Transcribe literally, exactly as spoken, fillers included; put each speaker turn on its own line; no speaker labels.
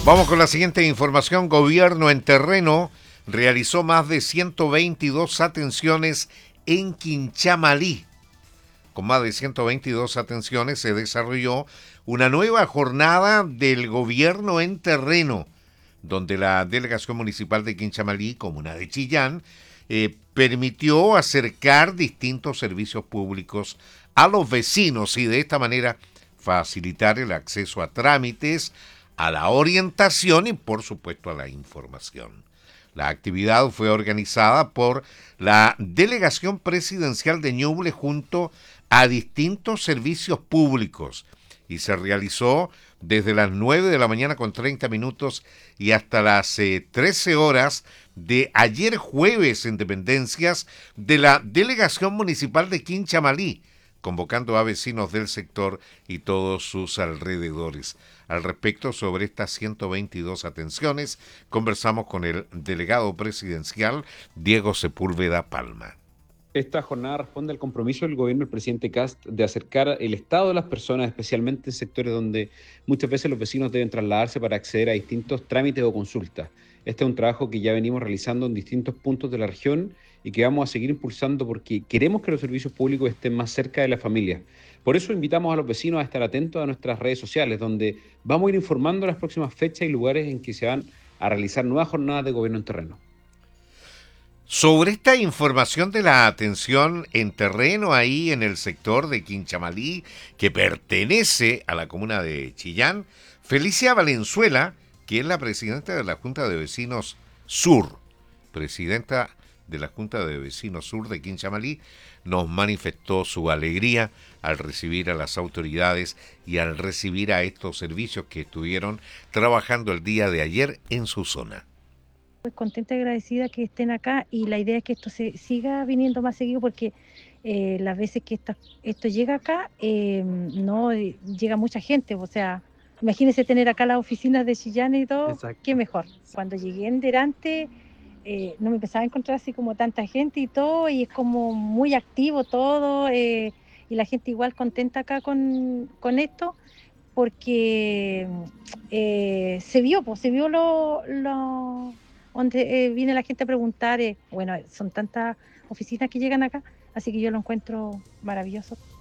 Vamos con la siguiente información. Gobierno en terreno realizó más de ciento veintidós atenciones en Quinchamalí. Con más de ciento veintidós atenciones se desarrolló una nueva jornada del gobierno en terreno, donde la Delegación Municipal de Quinchamalí, comuna de Chillán, eh, permitió acercar distintos servicios públicos a los vecinos y de esta manera facilitar el acceso a trámites, a la orientación y por supuesto a la información. La actividad fue organizada por la Delegación Presidencial de Ñuble junto a distintos servicios públicos y se realizó desde las nueve de la mañana con treinta minutos y hasta las eh, trece horas de ayer jueves en dependencias de la Delegación Municipal de Quinchamalí, convocando a vecinos del sector y todos sus alrededores. Al respecto, sobre estas ciento veintidós atenciones, conversamos con el delegado presidencial Diego Sepúlveda Palma.
Esta jornada responde al compromiso del gobierno del presidente Kast de acercar el estado de las personas, especialmente en sectores donde muchas veces los vecinos deben trasladarse para acceder a distintos trámites o consultas. Este es un trabajo que ya venimos realizando en distintos puntos de la región y que vamos a seguir impulsando porque queremos que los servicios públicos estén más cerca de la familia. Por eso invitamos a los vecinos a estar atentos a nuestras redes sociales, donde vamos a ir informando las próximas fechas y lugares en que se van a realizar nuevas jornadas de gobierno en terreno.
Sobre esta información de la atención en terreno ahí en el sector de Quinchamalí, que pertenece a la comuna de Chillán, Felicia Valenzuela, que es la presidenta de la Junta de Vecinos Sur, presidenta de la Junta de Vecinos Sur de Quinchamalí, nos manifestó su alegría al recibir a las autoridades y al recibir a estos servicios que estuvieron trabajando el día de ayer en su zona.
Pues contenta y agradecida que estén acá y la idea es que esto se siga viniendo más seguido porque eh, las veces que esta, esto llega acá, eh, no eh, llega mucha gente, o sea, imagínense tener acá las oficinas de Chillán y todo,
Exacto.
qué mejor. Cuando llegué en delante, eh, no me empezaba a encontrar así como tanta gente y todo, y es como muy activo todo, eh, y la gente igual contenta acá con, con esto, porque eh, se vio, pues se vio lo... lo donde eh, viene la gente a preguntar, eh, bueno, son tantas oficinas que llegan acá, así que yo lo encuentro maravilloso.